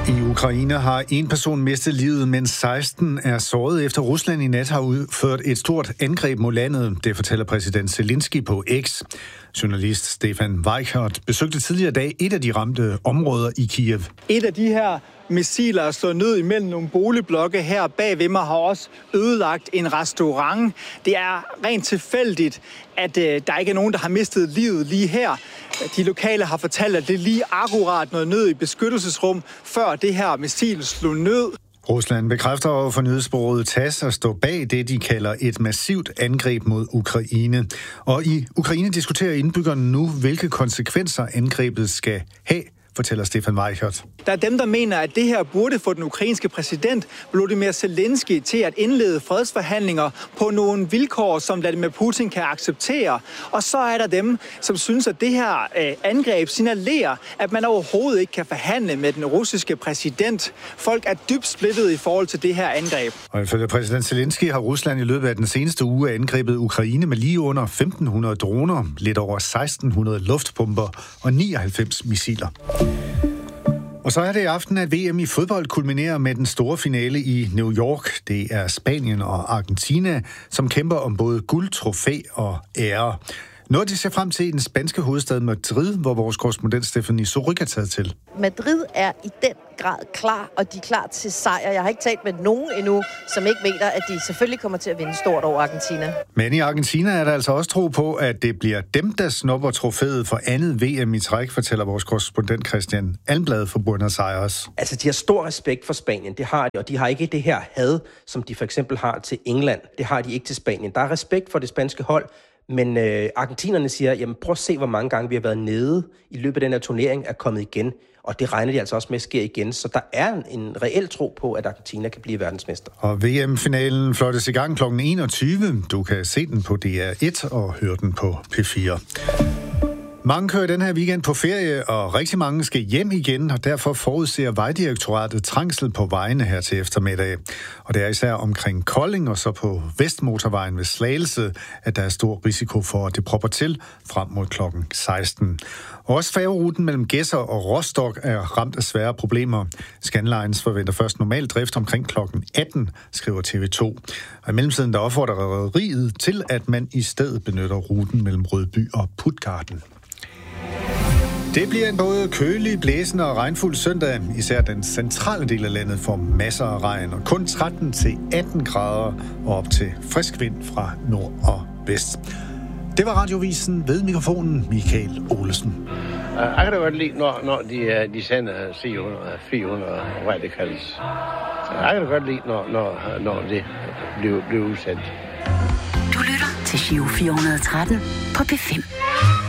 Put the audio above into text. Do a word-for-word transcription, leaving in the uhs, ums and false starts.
I Ukraine har en person mistet livet, mens seksten er såret efter Rusland i nat har udført et stort angreb mod landet. Det fortæller præsident Zelensky på X. Journalist Stefan Weichert besøgte tidligere dag et af de ramte områder i Kiev. Et af de her missiler er slået ned imellem nogle boligblokke her bag ved mig, har også ødelagt en restaurant. Det er rent tilfældigt, at øh, der ikke er nogen, der har mistet livet lige her. De lokale har fortalt, at det er lige akkurat noget ned i beskyttelsesrum, før det her missil slog ned. Rusland bekræfter over for nyhedsbureauet T A S S at stå bag det, de kalder et massivt angreb mod Ukraine. Og i Ukraine diskuterer indbyggerne nu, hvilke konsekvenser angrebet skal have, fortæller Stefan Weichert. Der er dem, der mener, at det her burde få den ukrainske præsident Volodymyr Zelensky til at indlede fredsforhandlinger på nogle vilkår, som Vladimir Putin kan acceptere. Og så er der dem, som synes, at det her øh, angreb signalerer, at man overhovedet ikke kan forhandle med den russiske præsident. Folk er dybt splittet i forhold til det her angreb. Og ifølge præsident Zelensky har Rusland i løbet af den seneste uge angrebet Ukraine med lige under femten hundrede droner, lidt over seksten hundrede luftpumper og nioghalvfems missiler. Og så er det i aften, at V M i fodbold kulminerer med den store finale i New York. Det er Spanien og Argentina, som kæmper om både guld, trofæ og ære. Noget, de ser frem til i den spanske hovedstad Madrid, hvor vores korrespondent Stephanie Surrugue er taget til. Madrid er i den grad klar, og de er klar til sejr. Jeg har ikke talt med nogen endnu, som ikke mener, at de selvfølgelig kommer til at vinde stort over Argentina. Men i Argentina er der altså også tro på, at det bliver dem, der snupper trofæet for andet V M i træk, fortæller vores korrespondent Christian Almblad fra Buenos Aires. Altså, de har stor respekt for Spanien, det har de, og de har ikke det her had, som de for eksempel har til England. Det har de ikke til Spanien. Der er respekt for det spanske hold, men øh, argentinerne siger, jamen prøv at se, hvor mange gange vi har været nede i løbet af den her turnering, er kommet igen. Og det regner de altså også med at ske igen. Så der er en reel tro på, at Argentina kan blive verdensmester. Og V M-finalen flottes i gang klokken enogtyve. Du kan se den på D R et og høre den på P fire. Mange kører den her weekend på ferie, og rigtig mange skal hjem igen, og derfor forudser Vejdirektoratet trængsel på vejene her til eftermiddag. Og det er især omkring Kolding og så på Vestmotorvejen ved Slagelse, at der er stor risiko for, at det propper til frem mod klokken seksten. Og også færgeruten mellem Gedser og Rostock er ramt af svære problemer. Scandlines forventer først normal drift omkring klokken atten, skriver T V to. Og i mellemtiden der opfordrer rederiet til, at man i stedet benytter ruten mellem Rødby og Puttgarden. Det bliver en både kølig, blæsende og regnfuld søndag. Især den centrale del af landet får masser af regn, og kun tretten til atten grader og op til frisk vind fra nord og vest. Det var Radiovisen ved mikrofonen Michael Olesen. Jeg kan da godt lide, når, når de, de sender fire hundrede radicals. Jeg kan da godt lide, når, når, når det bliver, bliver udsendt. Du lytter til Giro fire hundrede og tretten på P fem.